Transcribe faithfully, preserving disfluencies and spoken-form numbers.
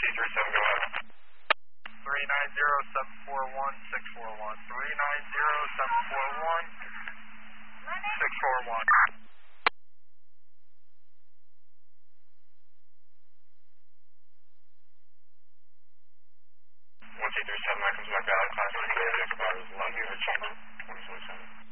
two three seven, go ahead. three nine zero seven four one six four one. three nine zero seven four one six four one. one two three seven, that comes back out. Class one, expires eleven, change twenty twenty-seven.